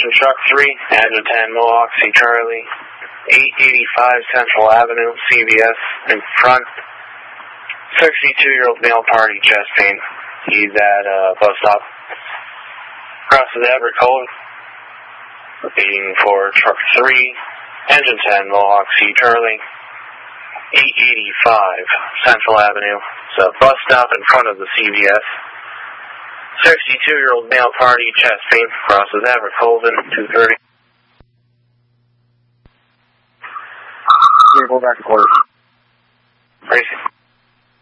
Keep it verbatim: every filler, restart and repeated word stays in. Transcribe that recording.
Attention Truck three, engine ten, Milwaukee, Charlie, eight eighty-five Central Avenue, C V S, in front, sixty-two-year-old male party, chest pain. He's at uh, bus stop. Crosses Everett Code, waiting for Truck three, engine ten, Milwaukee, Charlie, eight eighty-five Central Avenue. It's a bus stop in front of the C V S. sixty-two-year-old male party, chest pain, crosses Everett Colvin, two thirty. Here, go back to quarters. Racing.